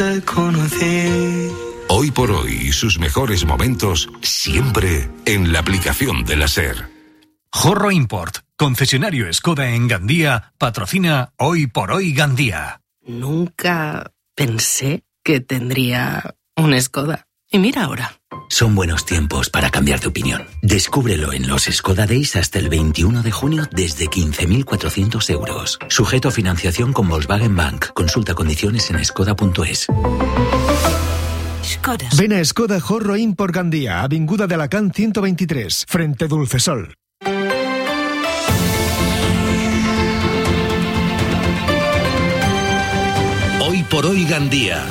te conocí. Hoy por hoy y sus mejores momentos siempre en la aplicación de la SER. Jorro Import, concesionario Skoda en Gandía, patrocina Hoy por Hoy Gandía. Nunca pensé que tendría un Skoda. Y mira ahora. Son buenos tiempos para cambiar de opinión. Descúbrelo en los Skoda Days hasta el 21 de junio desde 15.400 euros. Sujeto a financiación con Volkswagen Bank. Consulta condiciones en skoda.es. Skoda. Ven a Skoda Jorro Import Gandía, Avinguda de Alacant 123, frente Dulcesol. Hoy por Hoy Gandía.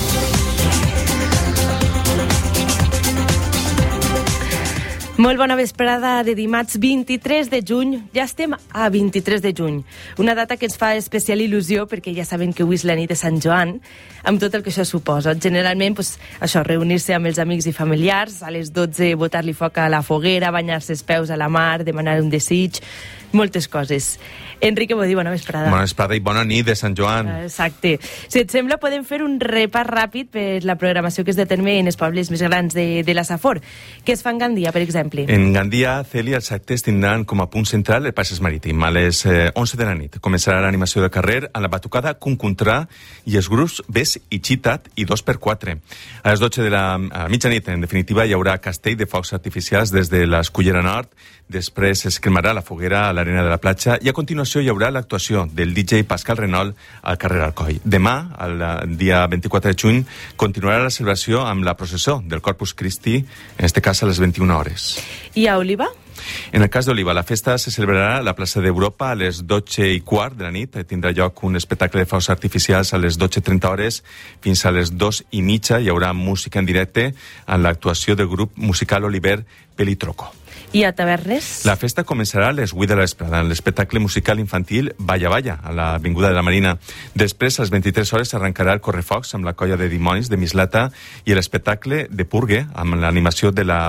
Molt bona vesprada de dimarts 23 de juny. Ja estem a 23 de juny. Una data que ens fa especial il·lusió perquè ja saben que avui és la nit de Sant Joan, amb tot el que això suposa. Generalment, això, reunir-se amb els amics i familiars, a les 12 botar-li foc a la foguera, banyar-se els peus a la mar, demanar un desig, moltes coses. Enrique Bodí, bona vesprada. Bona vesprada i bona nit de Sant Joan. Exacte. Si et sembla, podem fer un repàs ràpid per la programació que es determina en els pobles més grans de la Safor. Què es fa en Gandia, per exemple? En Gandia, Cèlia, els actes tindran com a punt central el Passeig Marítim. A les 11 de la nit començarà l'animació de carrer a la batucada Cuncontrà i els grups Ves i Xitat i 2x4. A les 12 de la mitjanit, en definitiva, hi haurà castell de focs artificials des de l'Escullera Nord. Després es cremarà la foguera a l'arena de la platja i a continuació hi haurà l'actuació del DJ Pascal Renol al carrer Alcoi. Demà, el dia 24 de juny, continuarà la celebració amb la processó del Corpus Christi, en este cas a les 21 hores. I a Oliva? En el cas d'Oliva, la festa se celebrarà a la plaça d'Europa a les 12:15 de la nit. Tindrà lloc un espectacle de focs artificials a les 12:30 hores fins a les 2:30. Hi haurà música en directe amb l'actuació del grup musical Oliver Pelitroco. I a Tavernes? La festa començarà a les 8 de la vesprada en l'espectacle musical infantil Balla Balla, a l'Avinguda de la Marina. Després, a les 23 hores, arrencarà el correfocs amb la colla de dimonis de Mislata i l'espectacle de Purgue amb l'animació de la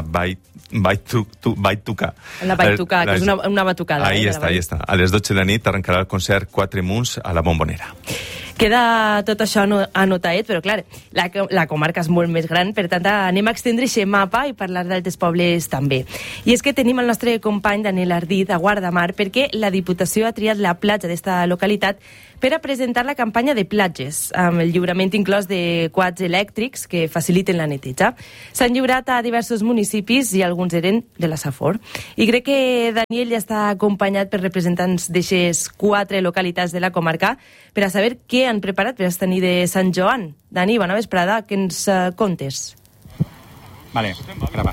Baituca. La Baituca, que és una batucada. Ahí està. A les 12 de la nit arrencarà el concert Quatre Munts a la Bombonera. Queda tot això anotat, però clar, la comarca és molt més gran, per tant anem a extendre aquest mapa i parlar d'altres pobles també. I és que tenim el nostre company Daniel Ardit a Guardamar perquè la Diputació ha triat la platja d'esta localitat per a presentar la campanya de platges, amb el lliurament inclòs de quads elèctrics que faciliten la neteja. S'han lliurat a diversos municipis i alguns eren de la Safor. I crec que Daniel ja està acompanyat per representants d'aquestes 4 localitats de la comarca per a saber què han preparat per esta nit de Sant Joan. Dani, bona vesprada, què ens contes? Vale, grava.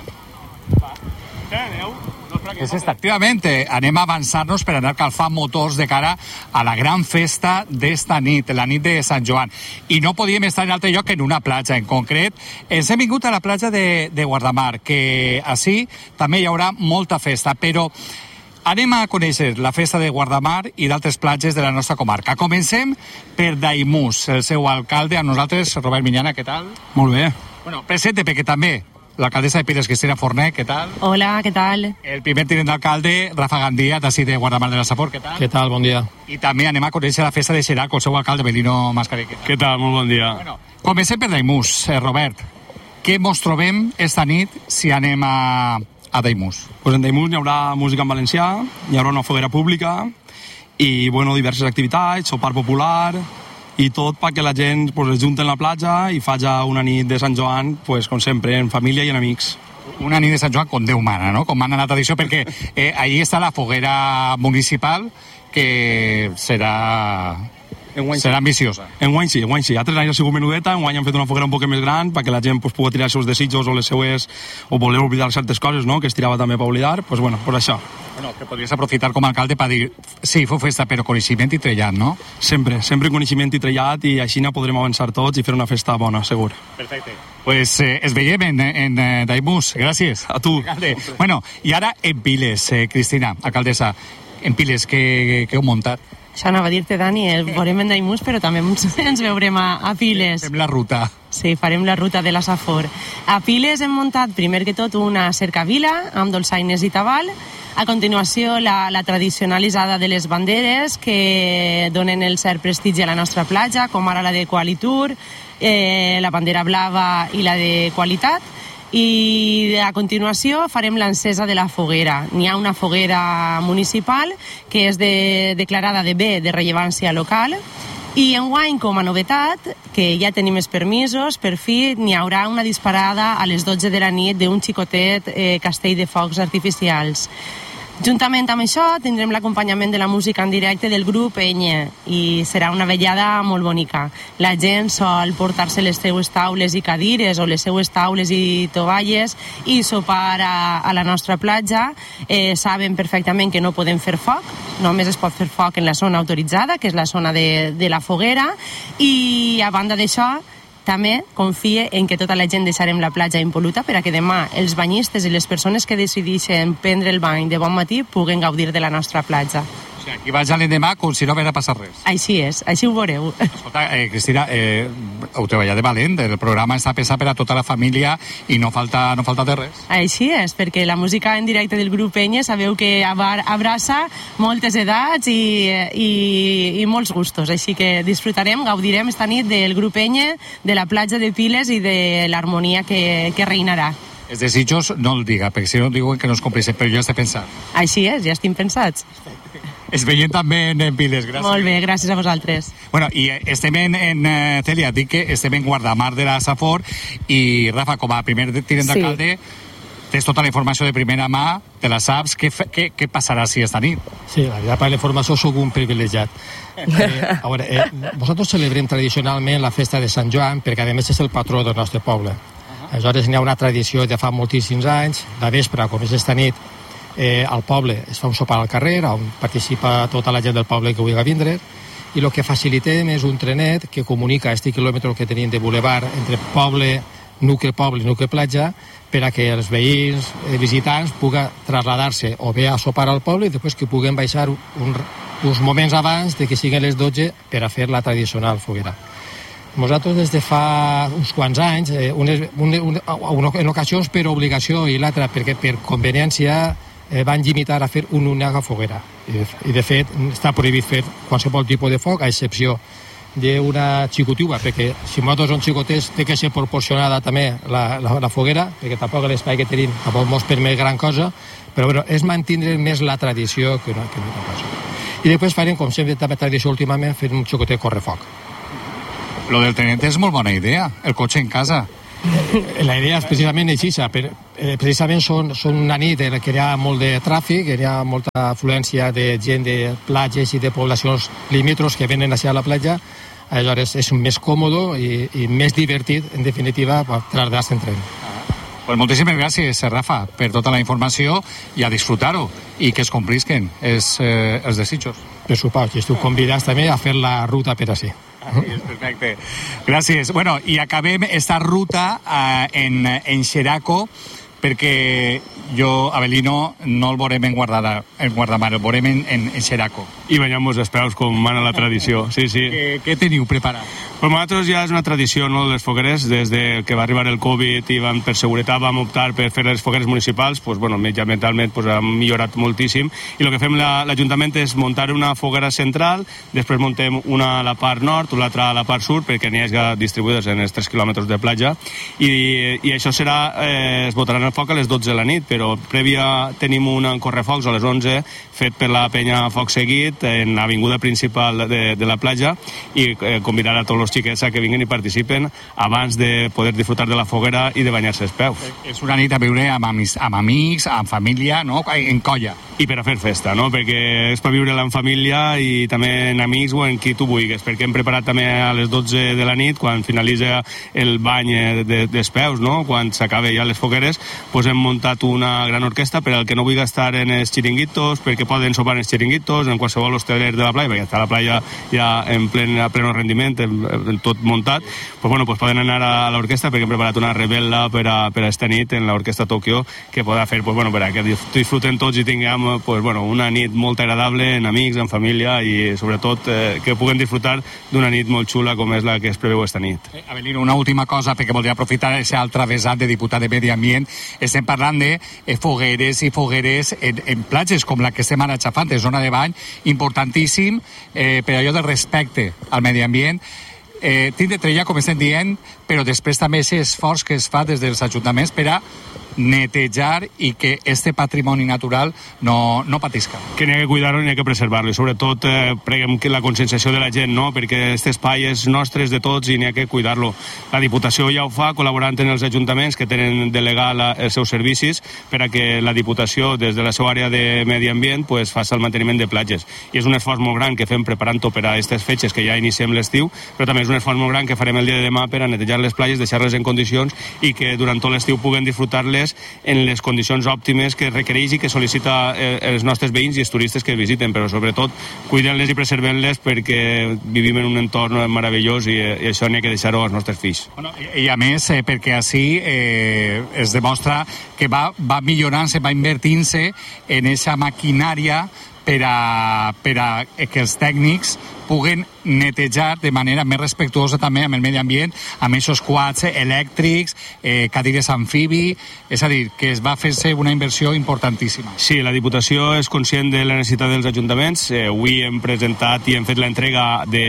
Efectivamente, anem a avançar-nos per anar calfant motors de cara a la gran festa d'esta nit, la nit de Sant Joan. I no podíem estar en altre lloc que en una platja. En concret, ens hem vingut a la platja de Guardamar, que així també hi haurà molta festa, però anem a conèixer la festa de Guardamar i d'altres platges de la nostra comarca. Comencem per Daimús, el seu alcalde, amb nosaltres, Robert Miñana, què tal? Molt bé. Bueno, presente, perquè també l'alcaldessa de Piles, Cristina Fornet, què tal? Hola, què tal? El primer tinent d'alcalde, Rafa Gandia, d'ací de Guardamar de la Safor, què tal? Què tal, bon dia. I també anem a conèixer la festa de Xerac, el seu alcalde, Belino Mascarell. Què tal, molt bon dia. Bueno, comencem per Daimús, Robert. Què mos trobem esta nit si anem a Daimús? Pues en Daimús hi haurà música en valencià, hi haurà una foguera pública i, bueno, diverses activitats, sopar popular i tot perquè la gent es junta en la platja i faci una nit de Sant Joan, pues, com sempre, en família i en amics. Una nit de Sant Joan com Déu mana, no? Com mana la tradició, perquè allí està la foguera municipal que serà ambiciosa. Enguany sí. Altres anys ha sigut menudeta, enguany han fet una foguera un poc més gran perquè la gent pugui tirar els seus desitjos o les seues, o voler oblidar certes coses, no?, que es tirava també per oblidar, pues bueno, per això. Bueno, que podries aprofitar com a alcalde per dir, sí, feu festa, però coneixement i trellat, no? Sempre coneixement i trellat, i així podrem avançar tots i fer una festa bona, segur. Perfecte. Pues es veiem en Daimús. Gràcies. A tu. Alcalde. Bueno, i ara en Piles, Cristina, alcaldessa, en Piles, què heu muntat? Això anava a dir-te, Dani, el veurem en Daimús, però també ens veurem a Piles. Fem la ruta. Sí, farem la ruta de la Safor. A Piles hem muntat, primer que tot, una cercavila amb dolçaines i tabal. A continuació, la tradicionalitzada de les banderes que donen el cert prestigi a la nostra platja, com ara la de Qualitur, la bandera blava i la de qualitat. I a continuació farem l'encesa de la foguera. N'hi ha una foguera municipal que és declarada de bé de rellevància local. I enguany, com a novetat, que ja tenim els permisos, per fi n'hi haurà una disparada a les 12 de la nit d'un xicotet castell de focs artificials. Juntament amb això tindrem l'acompanyament de la música en directe del grup Enya i serà una vetllada molt bonica. La gent sol portar-se les seues taules i cadires o les seues taules i tovalles i sopar a la nostra platja. Saben perfectament que no podem fer foc, només es pot fer foc en la zona autoritzada, que és la zona de la foguera, i a banda d'això també confie en que tota la gent deixarem la platja impol·luta per a que demà els banyistes i les persones que decideixen prendre el bany de bon matí puguen gaudir de la nostra platja. O sigui, aquí vaig a l'endemà com si no haguera passat res. Així és, així ho veureu. Escolta, Cristina, heu treballat de valent, el programa està pensat per a tota la família i no falta de res. Així és, perquè la música en directe del grup Enya sabeu que abraça moltes edats i molts gustos, així que disfrutarem, gaudirem esta nit del grup Enya, de la platja de Piles i de l'harmonia que reinarà. Els desitjos no el diga, perquè si no diuen que no es compleixen, però jo estic pensant. Així és, ja estem pensats. Es veiem també en Piles, gràcies. Molt bé, gràcies a vosaltres. Bueno, i estem Cèlia, dic que estem en Guardamar de la Safor i Rafa, com a primer tinent d'alcalde, tens tota la informació de primera mà, te la saps, què passarà si esta nit? Sí, la veritat, per la informació sóc un privilegiat. A veure, nosaltres celebrem tradicionalment la festa de Sant Joan perquè a més és el patró del nostre poble. Aleshores n'hi ha una tradició de fa moltíssims anys, la vespre, com és esta nit, al poble es fa un sopar al carrer on participa tota la gent del poble que vulgui vindre i el que facilitem és un trenet que comunica este quilòmetre que tenim de bulevard entre poble, nucli i nucli platja per a que els veïns visitants puguen traslladar-se o bé a sopar al poble i després que puguen baixar uns moments abans de que siguin les 12 per a fer la tradicional foguera. Nosaltres des de fa uns quants anys, en ocasions per obligació i l'altra perquè per conveniència van limitar a fer una única foguera i de fet està prohibit fer qualsevol tipus de foc a excepció d'una xicotuba perquè si nosaltres som xicotets té que ser proporcionada també la foguera perquè tampoc l'espai que tenim tampoc mos permet gran cosa però bueno, és mantenir més la tradició que una cosa i després farem com sempre també tradició últimament fer un xicotet correfoc. Lo del trenet és molt bona idea, el cotxe en casa. La idea és precisament així, precisament són una nit en què hi ha molt de tràfic, hi ha molta afluència de gent de platges i de poblacions limítrofes que venen a la platja, aleshores és més còmode i més divertit, en definitiva, per traslladar-se en tren. Pues moltíssimes gràcies, Rafa, per tota la informació i a disfrutar-ho i que es complisquen els desitjos. Per supost, i esteu convidats també a fer la ruta per ací. Perfecte. Gràcies. Bueno, i acabem esta ruta en Xeraco perquè jo, Avelino, no el veurem en Guardamar, el veurem en Xeraco. I banyem-nos els peus com mana la tradició, sí. Què teniu preparat? Per nosaltres ja és una tradició, no, les fogueres, des que va arribar el Covid i per seguretat vam optar per fer les fogueres municipals, doncs, bueno, mediambientalment ha millorat moltíssim, i el que fem l'Ajuntament és muntar una foguera central, després muntem una a la part nord, l'altra a la part sud, perquè n'hi hagi distribuïdes en els 3 quilòmetres de platja, i això es botaran el foc a les 12 de la nit, però prèvia tenim un correfocs a les 11 fet per la penya Foc Seguit en l'avinguda principal de la platja i convidar a tots els xiquets que vinguin i participen abans de poder disfrutar de la foguera i de banyar-se els peus. És una nit a viure amb amics, amb família, no? En colla. I per a fer festa, no? Perquè és per viure-la en família i també en amics o en qui tu vulguis, perquè hem preparat també a les 12 de la nit, quan finalitza el bany dels peus, no? Quan s'acaba ja les fogueres, doncs hem muntat una gran orquestra per al que no vulgui estar en els xiringuitos, perquè poden sopar en els xiringuitos, en qualsevol hosteler de la playa, perquè està la playa ja en pleno rendiment, tot muntat, doncs poden anar a l'orquestra perquè hem preparat una rebel·la per a esta nit en l'Orquestra Tòquio que podrà fer per a que disfruten tots i tinguem una nit molt agradable en amics, en família i sobretot que puguem disfrutar d'una nit molt xula com és la que es preveu esta nit. Avelino, una última cosa perquè voldria aprofitar aquest altre vessant de diputat de Medi Ambient. Estem parlant de fogueres i fogueres en platges com la que estem ara xafant, zona de bany, importantíssim per allò del respecte al medi ambient. tindre trella, com estem dient, però després també aquest esforç que es fa des dels ajuntaments per a netejar i que este patrimoni natural no patisca. Que n'hi ha que cuidar-lo i n'hi ha que preservar-lo. I sobretot preguem que la conscienciació de la gent, no? Perquè aquest espai és nostre, és de tots i n'hi ha que cuidar-lo. La Diputació ja ho fa, col·laborant en els ajuntaments que tenen delegar els seus servicis per a que la Diputació, des de la seva àrea de medi ambient, pues, faci el manteniment de platges. I és un esforç molt gran que fem preparant-ho per a aquestes fetges que ja iniciem l'estiu, però també és un esforç molt gran que farem el dia de demà per a netejar les platges, deixar-les en condicions i que durant tot l'estiu puguen disfrutar-les en les condicions òptimes que requereix i que sol·licita els nostres veïns i els turistes que visiten, però sobretot cuidant-les i preservant-les perquè vivim en un entorn meravellós i això n'hi ha que deixar-ho als nostres fills. Bueno, i a més, perquè així es demostra que va millorant-se, va invertint-se en aquesta maquinària per a que els tècnics puguen netejar de manera més respectuosa també amb el medi ambient, amb aquests quads elèctrics, cadires amfibi, és a dir, que es va fer-se una inversió importantíssima. Sí, la Diputació és conscient de la necessitat dels ajuntaments. Avui hem presentat i hem fet l'entrega de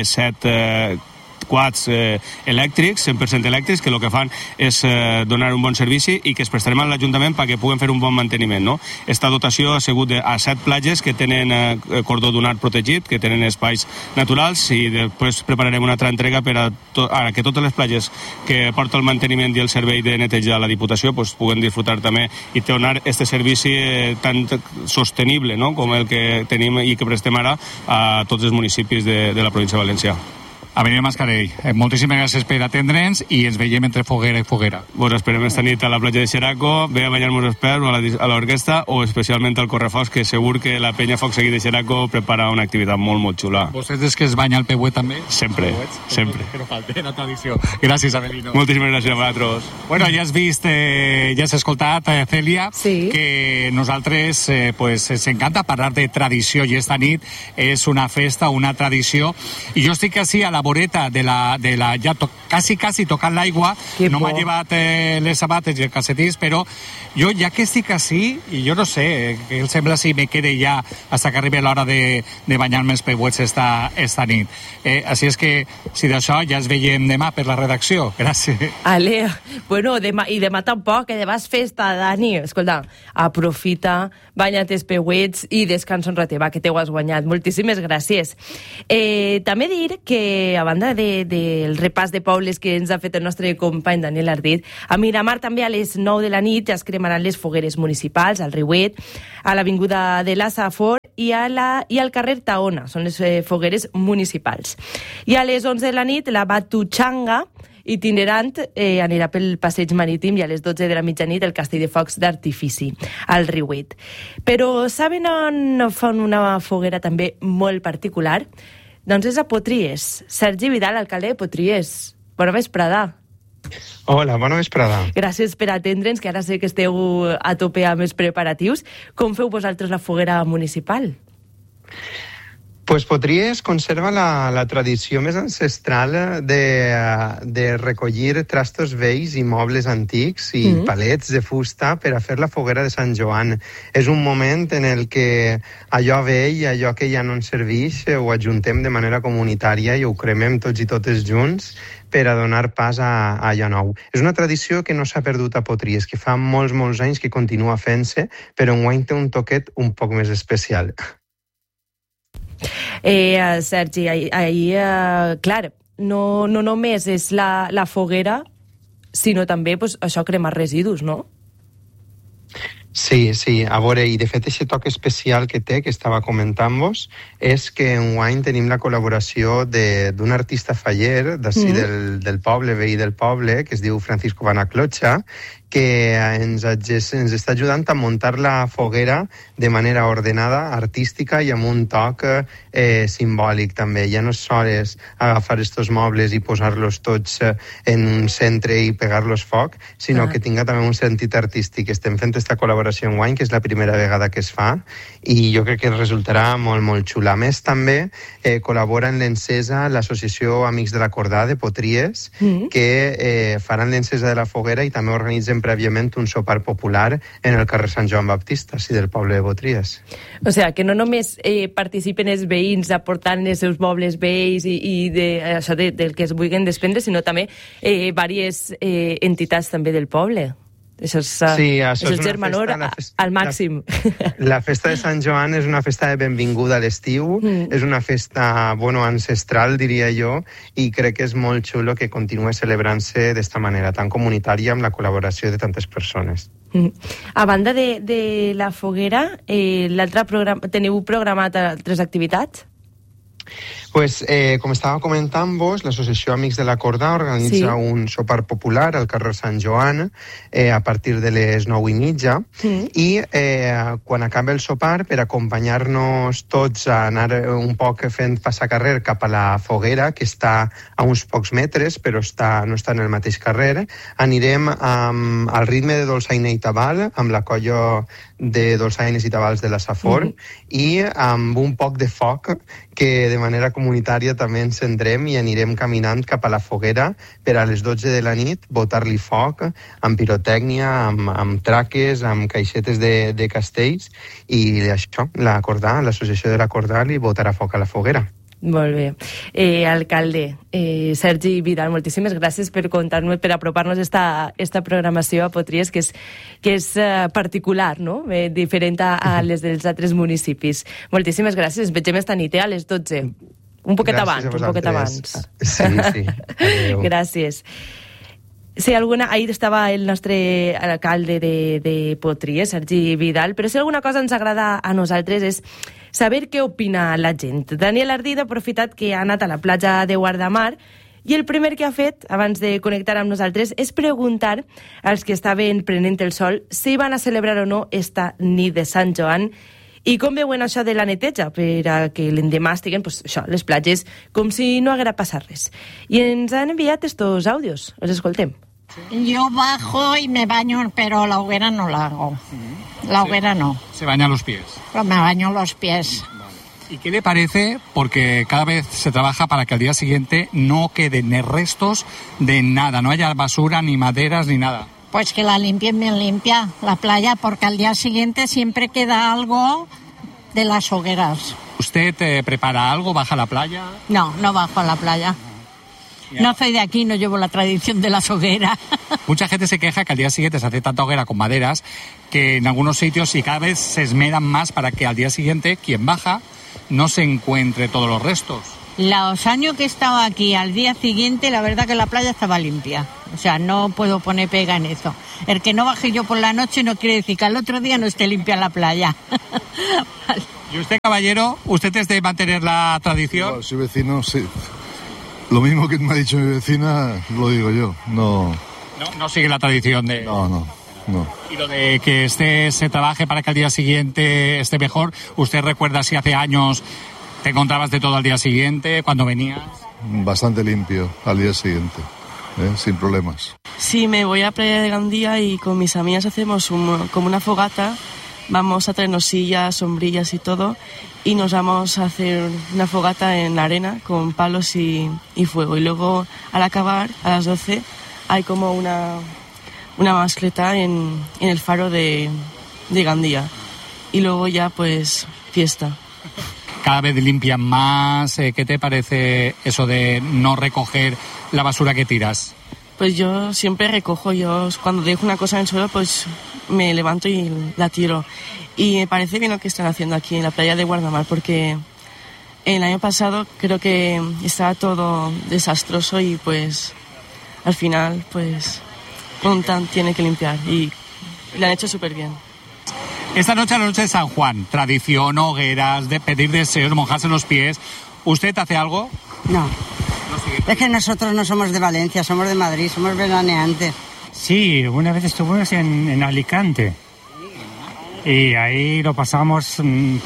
7 quads elèctrics, 100% elèctrics, que el que fan és donar un bon servici i que es prestarem a l'Ajuntament perquè puguen fer un bon manteniment. No? Esta dotació ha sigut a 7 platges que tenen cordó dunar protegit, que tenen espais naturals, i després prepararem una altra entrega per a que totes les platges que porta el manteniment i el servei de netejar a la Diputació pues, puguen disfrutar també i donar este servici tan sostenible, no? Com el que tenim i que prestem ara a tots els municipis de la província de València. Avenida Mascarell, moltíssimes gràcies per atendre'ns i ens veiem entre foguera i foguera. Vos esperem esta nit a la platja de Xeraco, ve a banyar-nos els peus a l'orquestra o especialment al Correfocs, que segur que la penya Foc Seguit de Xeraco prepara una activitat molt, molt xula. Vostès és que es banya el peuet també? Sempre, sempre. Que no falte la tradició. Gràcies, Avelino. Moltíssimes gràcies a vosaltres. Bueno, ja has vist, ja has escoltat, Cèlia, sí, que nosaltres pues, ens encanta parlar de tradició i esta nit és una festa, una tradició, i jo estic així a la voreta de la ja quasi tocant l'aigua, no m'ha llevat les sabates i els calcetins, però jo ja que estic així, i jo no sé, que em sembla si me quede ja fins que arribi l'hora de banyar-me els peuets esta nit. Així és que, si d'això ja es veiem demà per la redacció. Gràcies. Ale, bueno, i demà tampoc, que demà és festa, Dani. Escolta, aprofita, banya't els peuets i descansa un ratet, va, que t'ho has guanyat. Moltíssimes gràcies. També dir que, a banda del repàs de pobles que ens ha fet el nostre company Daniel Ardit, a Miramar també a les 9 de la nit ja es cremaran les fogueres municipals, al Riuet, a l'Avinguda de la Safor i al carrer Taona, són les fogueres municipals. I a les 11 de la nit la Batuchanga itinerant anirà pel passeig marítim i a les 12 de la mitjanit el castell de focs d'artifici al Riuet. Però saben on fan una foguera també molt particular? Doncs és a Potries. Sergi Vidal, alcalde de Potries. Bona vesprada. Hola, bona vesprada. Gràcies per atendre'ns, que ara sé que esteu a tope amb els preparatius. Com feu vosaltres la foguera municipal? Pues Potries conserva la tradició més ancestral de recollir trastos vells i mobles antics i palets de fusta per a fer la foguera de Sant Joan. És un moment en el que allò vell, allò que ja no ens serveix, ho ajuntem de manera comunitària i ho cremem tots i totes junts per a donar pas a allò nou. És una tradició que no s'ha perdut a Potries, que fa molts anys que continua fent-se, però enguany té un toquet un poc més especial. Sergi, clar, no només és la foguera, sinó també pues, això cremar residus, no? Sí, a veure, i de fet aquest toc especial que té, que estava comentant-vos, és que enguany tenim la col·laboració d'un artista faller d'ací del poble, veí del poble, que es diu Francisco Banaclocha, que ens està ajudant a muntar la foguera de manera ordenada, artística i amb un toc simbòlic també. Ja no és sols agafar estos mobles i posar-los tots en un centre i pegar-los foc, sinó que tinga també un sentit artístic. Estem fent aquesta col·laboració enguany, que és la primera vegada que es fa, i jo crec que resultarà molt xula. A més, també col·labora en l'encesa l'associació Amics de la Cordà de Potries, que faran l'encesa de la foguera i també organitzen prèviament un sopar popular en el carrer Sant Joan Baptista, sí, del poble de Potries. O sigui, que no només participen els veïns aportant els seus mobles vells i això del que es vulguin desprendre, sinó també diverses entitats també del poble. Això és germanor al màxim. La festa de Sant Joan és una festa de benvinguda a l'estiu, és una festa ancestral, diria jo, i crec que és molt xulo que continuï celebrant-se d'esta manera tan comunitària amb la col·laboració de tantes persones. A banda de la foguera, teniu programat altres activitats? Pues, com estava comentant-vos, l'Associació Amics de la Cordà organitza un sopar popular al carrer Sant Joan a partir de les 9:30 i quan acaba el sopar, per acompanyar-nos tots a anar un poc fent passacarrer cap a la foguera, que està a uns pocs metres, però no està en el mateix carrer, anirem al ritme de dolçaina i tabal, amb la colla de dolçaines i tabals de la Safor, i amb un poc de foc que de manera comunitària també encendrem i anirem caminant cap a la foguera per a les 12 de la nit botar-li foc amb pirotècnia, amb traques, amb caixetes de castells, i això, l'Associació de la Cordà li botarà foc a la foguera. Molt bé. Alcalde Sergi Vidal, moltíssimes gràcies per contar-nos, per apropar-nos esta programació a Potries, que és particular, no? Diferent a les dels altres municipis. Moltíssimes gràcies. Ens vegem esta nit a les 12. Un poquet abans. Sí. Gràcies. Si ahir estava el nostre alcalde de Potries, Sergi Vidal, però si alguna cosa ens agrada a nosaltres és saber què opina la gent. Daniel Ardid ha aprofitat que ha anat a la platja de Guardamar i el primer que ha fet, abans de connectar amb nosaltres, és preguntar als que estaven prenent el sol si van a celebrar o no esta nit de Sant Joan i com veuen això de la neteja per a que l'endemà estiguen les platges com si no haguera passat res. I ens han enviat estos àudios. Els escoltem. Yo bajo y me baño, pero la hoguera no la hago. La hoguera no. ¿Se baña los pies? Pero me baño los pies. ¿Y qué le parece? Porque cada vez se trabaja para que al día siguiente no queden restos de nada, no haya basura, ni maderas, ni nada. Pues que la limpien bien limpia, la playa, porque al día siguiente siempre queda algo de las hogueras. ¿Usted prepara algo, baja a la playa? No bajo a la playa. No soy de aquí, no llevo la tradición de las hogueras. Mucha gente se queja que al día siguiente se hace tanta hoguera con maderas que en algunos sitios y cada vez se esmeran más para que al día siguiente quien baja no se encuentre todos los restos. Los años que he estado aquí, al día siguiente, la verdad que la playa estaba limpia. O sea, no puedo poner pega en eso. El que no baje yo por la noche no quiere decir que al otro día no esté limpia la playa. Vale. ¿Y usted, caballero, usted es de mantener la tradición? Bueno, soy vecino, sí. Lo mismo que me ha dicho mi vecina, lo digo yo. No sigue la tradición de... No. Y lo de que se trabaje para que al día siguiente esté mejor, ¿usted recuerda si hace años te encontrabas de todo al día siguiente, cuando venías? Bastante limpio al día siguiente, sin problemas. Sí, me voy a Playa de Gandía y con mis amigas hacemos como una fogata. Vamos a traernos sillas, sombrillas y todo, y nos vamos a hacer una fogata en la arena con palos y fuego. Y luego, al acabar, a las 12, hay como una mascleta en el faro de Gandía. Y luego ya, pues, fiesta. Cada vez limpian más. ¿Qué te parece eso de no recoger la basura que tiras? Pues yo siempre recojo. Yo cuando dejo una cosa en el suelo, pues me levanto y la tiro. Y me parece bien lo que están haciendo aquí en la playa de Guardamar, porque el año pasado creo que estaba todo desastroso y pues al final pues Montan tiene que limpiar y lo han hecho súper bien. Esta noche, la noche de San Juan, tradición, hogueras, de pedir deseos, mojarse los pies. ¿Usted hace algo? No. Es que nosotros no somos de Valencia, somos de Madrid, somos veraneantes. Sí, una vez estuvimos en Alicante y ahí lo pasamos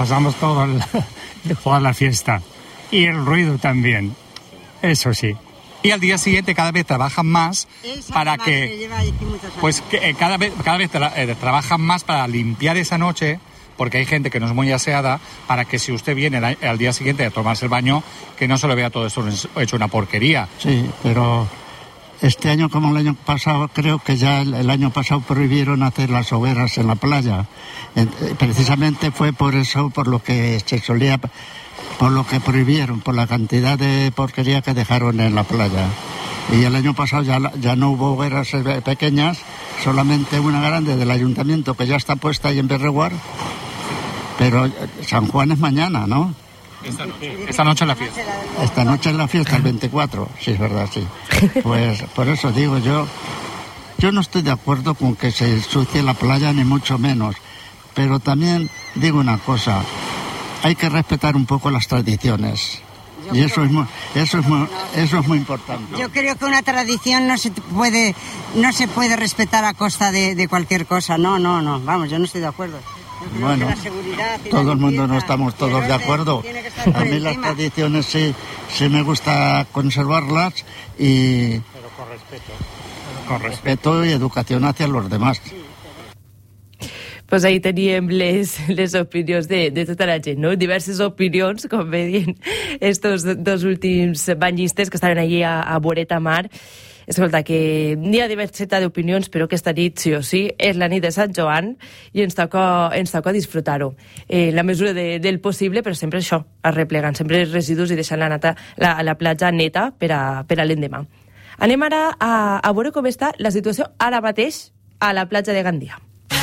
toda la fiesta y el ruido también, eso sí. Y al día siguiente cada vez trabajan más para que cada vez trabajan más para limpiar esa noche, porque hay gente que no es muy aseada, para que si usted viene al día siguiente a tomarse el baño, que no se le vea todo esto hecho una porquería. Sí, pero este año, como el año pasado, creo que ya el año pasado prohibieron hacer las hogueras en la playa. Precisamente fue por eso, por lo que se solía, por lo que prohibieron, por la cantidad de porquería que dejaron en la playa. Y el año pasado ya no hubo hogueras pequeñas, solamente una grande del ayuntamiento que ya está puesta ahí en Berreguar. Pero San Juan es mañana, ¿no? Esta noche es la fiesta. Esta noche es la fiesta, el 24, sí, es verdad, sí. Pues por eso digo yo no estoy de acuerdo con que se ensucie la playa, ni mucho menos. Pero también digo una cosa, hay que respetar un poco las tradiciones. Y eso es muy importante. Yo creo que una tradición no se puede respetar a costa de cualquier cosa. No, vamos, yo no estoy de acuerdo. Bueno, todo el mundo no estamos todos de acuerdo. A mí las tradiciones sí me gusta conservarlas, pero con respeto y educación hacia los demás. Pues ahí teníem les opinions de tota la gent, no? Diverses opinions, com bé dient estos dos últims banyistes que estaven allí a Boreta Mar. Escolta, que hi ha diversitat d'opinions, però aquesta nit, sí o sí, és la nit de Sant Joan i ens toca disfrutar-ho. La mesura del possible, però sempre això, arreplegant sempre els residus i deixant la platja neta per a l'endemà. Anem ara a veure com està la situació ara mateix a la platja de Gandia.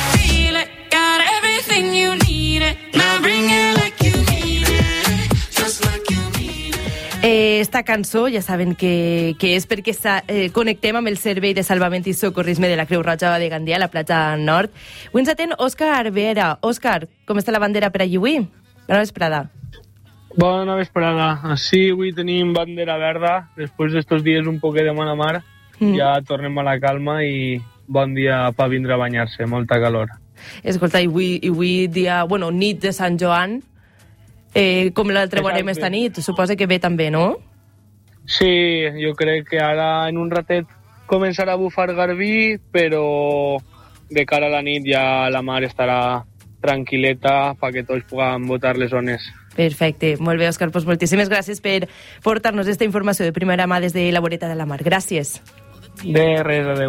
Esta cançó ja saben que és perquè connectem amb el Servei de Salvament i Socorrisme de la Creu Roja de Gandia, a la platja nord. Avui ens atén Òscar Vera. Òscar, com està la bandera per allí avui? Bona vesprada. Bona vesprada. Sí, avui tenim bandera verda. Després d'estos dies un poquet de mala mar, ja tornem a la calma i bon dia per vindre a banyar-se. Molta calor. Escolta, i avui dia, nit de Sant Joan, com l'altre veurem esta nit, suposa que ve també, no? Sí, jo crec que ara en un ratet començarà a bufar garbí, però de cara a la nit ja la mar estarà tranquil·leta perquè tots puguem botar les ones. Perfecte, molt bé, Òscar, doncs moltíssimes gràcies per portar-nos aquesta informació de primera mà des de la voreta de la mar. Gràcies. De res, adeu.